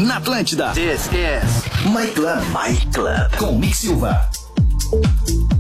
na Atlântida. This is My Club com Mick Silva.